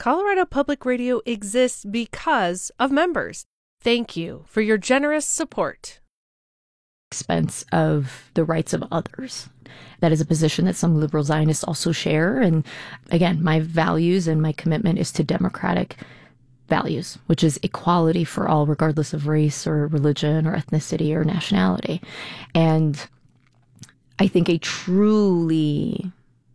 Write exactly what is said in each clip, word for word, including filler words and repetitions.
Colorado Public Radio exists because of members. Thank you for your generous support. Expense of the rights of others. That is a position that some liberal Zionists also share. And again, my values and my commitment is to democratic values, which is equality for all, regardless of race or religion or ethnicity or nationality. And I think a truly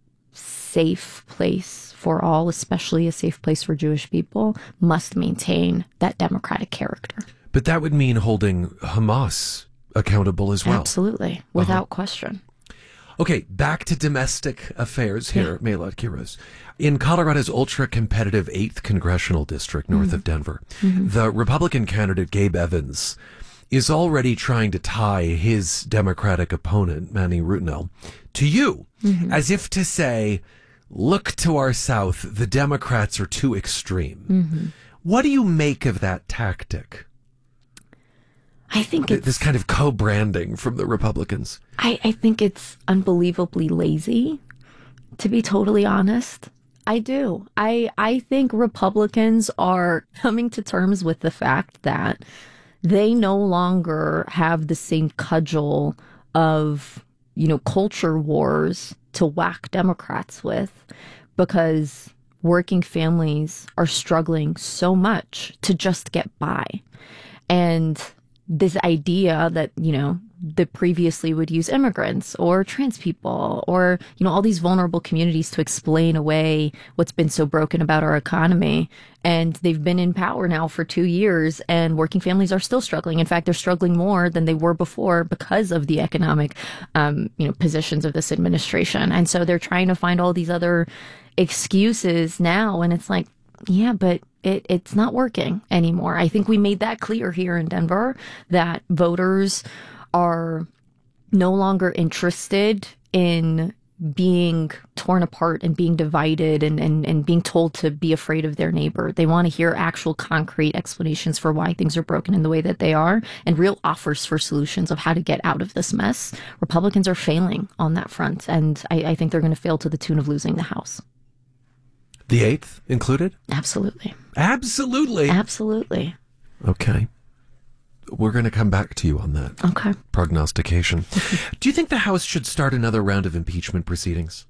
safe place for all, especially a safe place for Jewish people, must maintain that democratic character. But that would mean holding Hamas accountable as well. Absolutely, without uh-huh. question. Okay, back to domestic affairs here, yeah. Meilad Kiros. In Colorado's ultra-competitive eighth Congressional District, north mm-hmm. of Denver, mm-hmm. the Republican candidate Gabe Evans is already trying to tie his Democratic opponent, Manny Rutinel, to you, mm-hmm. as if to say, look to our south, the Democrats are too extreme. Mm-hmm. What do you make of that tactic? I think it's, this kind of co-branding from the Republicans. I, I think it's unbelievably lazy, to be totally honest. I do. I I think Republicans are coming to terms with the fact that they no longer have the same cudgel of, you know, culture wars to whack Democrats with, because working families are struggling so much to just get by. And this idea that, you know, that previously would use immigrants or trans people or, you know, all these vulnerable communities to explain away what's been so broken about our economy. And they've been in power now for two years and working families are still struggling. In fact, they're struggling more than they were before because of the economic, um, you know, positions of this administration. And so they're trying to find all these other excuses now. And it's like, yeah, but It, it's not working anymore. I think we made that clear here in Denver, that voters are no longer interested in being torn apart and being divided and, and, and being told to be afraid of their neighbor. They want to hear actual concrete explanations for why things are broken in the way that they are and real offers for solutions of how to get out of this mess. Republicans are failing on that front, and I, I think they're going to fail to the tune of losing the House. The eighth included? Absolutely. Absolutely. Absolutely. Okay. We're going to come back to you on that. Okay. Prognostication. Do you think the House should start another round of impeachment proceedings?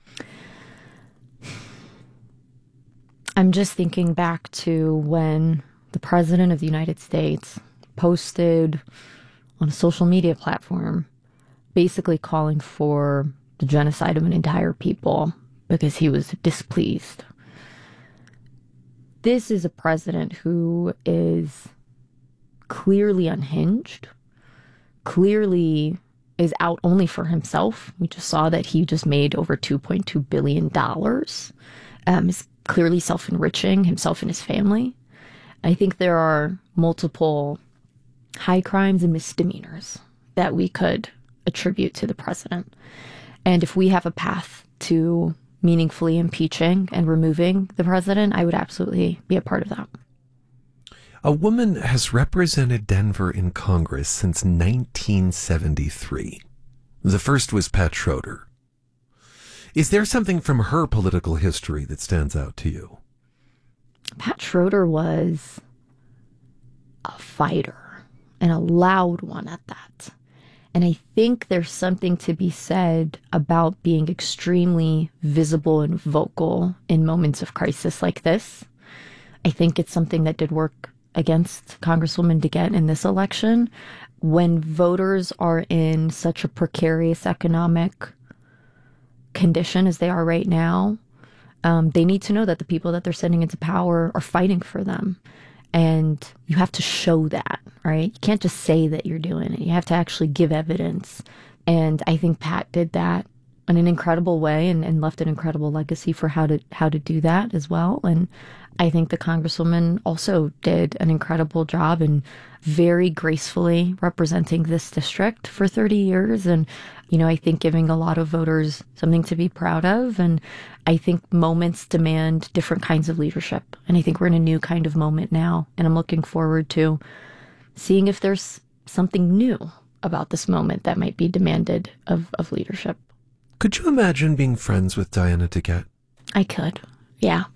I'm just thinking back to when the President of the United States posted on a social media platform basically calling for the genocide of an entire people because he was displeased. This is a president who is clearly unhinged, clearly is out only for himself. We just saw that he just made over two point two billion dollars, um, is clearly self-enriching himself and his family. I think there are multiple high crimes and misdemeanors that we could attribute to the president. And if we have a path to meaningfully impeaching and removing the president, I would absolutely be a part of that. A woman has represented Denver in Congress since nineteen seventy-three. The first was Pat Schroeder. Is there something from her political history that stands out to you? Pat Schroeder was a fighter, and a loud one at that. And I think there's something to be said about being extremely visible and vocal in moments of crisis like this. I think it's something that did work against Congresswoman DeGette in this election. When voters are in such a precarious economic condition as they are right now, um, they need to know that the people that they're sending into power are fighting for them. And you have to show that, right? You can't just say that you're doing it. You have to actually give evidence. And I think Pat did that in an incredible way and, and left an incredible legacy for how to how to do that as well. And I think the Congresswoman also did an incredible job in very gracefully representing this district for thirty years. And, you know, I think giving a lot of voters something to be proud of. And I think moments demand different kinds of leadership. And I think we're in a new kind of moment now. And I'm looking forward to seeing if there's something new about this moment that might be demanded of, of leadership. Could you imagine being friends with Diana DeGette? I could, yeah.